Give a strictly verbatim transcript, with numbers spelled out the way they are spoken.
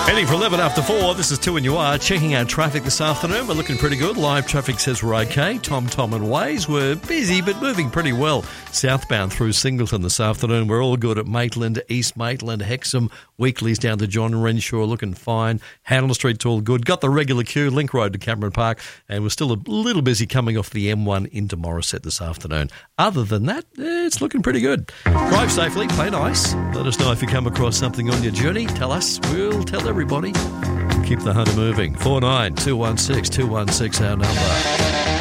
Heading for eleven after four, this is two and you are. Checking out traffic this afternoon. We're looking pretty good. Live traffic says we're okay. Tom Tom and Waze, we're busy but moving pretty well. Southbound through Singleton this afternoon. We're all good at Maitland, East Maitland, Hexham. Weeklies down to John Renshaw looking fine. Handel Street's all good. Got the regular queue, Link Road to Cameron Park. And we're still a little busy coming off the M one into Morisset this afternoon. Other than that, it's looking pretty good. Drive safely, play nice. Let us know if you come across something on your journey. Tell us. We'll tell everybody. Keep the hunter moving. four nine two one six two one six our number.